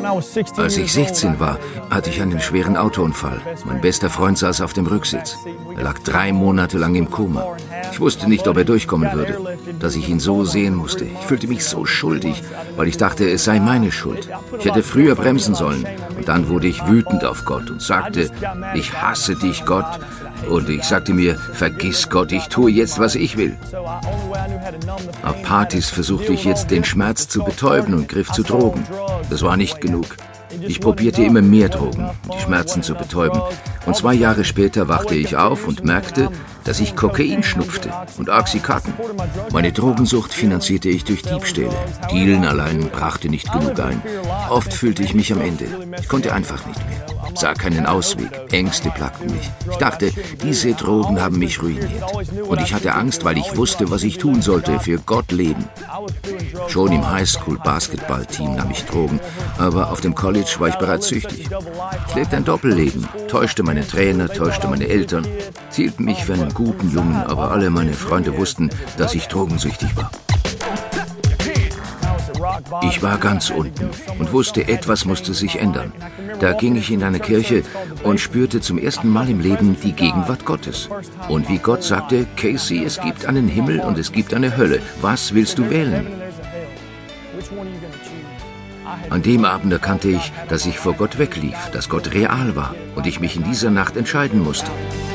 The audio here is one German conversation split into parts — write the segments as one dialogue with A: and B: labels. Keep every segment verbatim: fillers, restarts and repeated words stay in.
A: Als ich sechzehn war, hatte ich einen schweren Autounfall. Mein bester Freund saß auf dem Rücksitz. Er lag drei Monate lang im Koma. Ich wusste nicht, ob er durchkommen würde, dass ich ihn so sehen musste. Ich fühlte mich so schuldig, weil ich dachte, es sei meine Schuld. Ich hätte früher bremsen sollen. Und dann wurde ich wütend auf Gott und sagte, ich hasse dich, Gott. Und ich sagte mir, vergiss Gott, ich tue jetzt, was ich will. Auf Partys versuchte ich jetzt, den Schmerz zu betäuben und griff zu Drogen. Das war nicht genug. Ich probierte immer mehr Drogen, die Schmerzen zu betäuben. Und zwei Jahre später wachte ich auf und merkte, dass ich Kokain schnupfte und Oxycontin. Meine Drogensucht finanzierte ich durch Diebstähle. Dealen allein brachte nicht genug ein. Oft fühlte ich mich am Ende. Ich konnte einfach nicht mehr. Sah keinen Ausweg. Ängste plagten mich. Ich dachte, diese Drogen haben mich ruiniert. Und ich hatte Angst, weil ich wusste, was ich tun sollte, für Gott leben. Schon im Highschool-Basketball-Team nahm ich Drogen, aber auf dem College war ich bereits süchtig. Ich lebte ein Doppelleben, täuschte meine Trainer, täuschte meine Eltern. Sie hielten mich für einen guten Jungen, aber alle meine Freunde wussten, dass ich drogensüchtig war. Ich war ganz unten und wusste, etwas musste sich ändern. Da ging ich in eine Kirche und spürte zum ersten Mal im Leben die Gegenwart Gottes. Und wie Gott sagte, Casey, es gibt einen Himmel und es gibt eine Hölle. Was willst du wählen? An dem Abend erkannte ich, dass ich vor Gott weglief, dass Gott real war und ich mich in dieser Nacht entscheiden musste.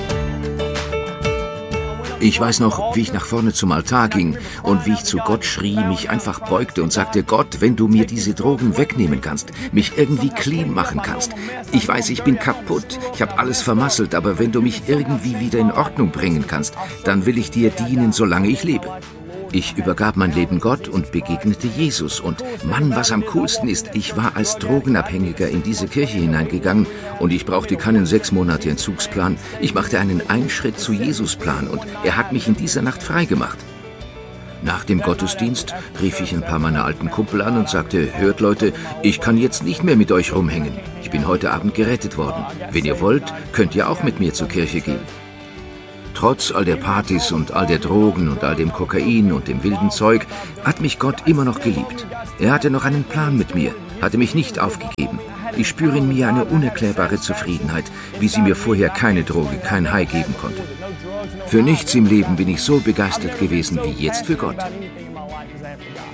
A: Ich weiß noch, wie ich nach vorne zum Altar ging und wie ich zu Gott schrie, mich einfach beugte und sagte, Gott, wenn du mir diese Drogen wegnehmen kannst, mich irgendwie clean machen kannst. Ich weiß, ich bin kaputt, ich habe alles vermasselt, aber wenn du mich irgendwie wieder in Ordnung bringen kannst, dann will ich dir dienen, solange ich lebe. Ich übergab mein Leben Gott und begegnete Jesus. Und Mann, was am coolsten ist, ich war als Drogenabhängiger in diese Kirche hineingegangen und ich brauchte keinen sechs Monate Entzugsplan. Ich machte einen Einschritt zu Jesus-Plan und er hat mich in dieser Nacht freigemacht. Nach dem Gottesdienst rief ich ein paar meiner alten Kumpel an und sagte, hört Leute, ich kann jetzt nicht mehr mit euch rumhängen. Ich bin heute Abend gerettet worden. Wenn ihr wollt, könnt ihr auch mit mir zur Kirche gehen. Trotz all der Partys und all der Drogen und all dem Kokain und dem wilden Zeug hat mich Gott immer noch geliebt. Er hatte noch einen Plan mit mir, hatte mich nicht aufgegeben. Ich spüre in mir eine unerklärbare Zufriedenheit, wie sie mir vorher keine Droge, kein High geben konnte. Für nichts im Leben bin ich so begeistert gewesen wie jetzt für Gott.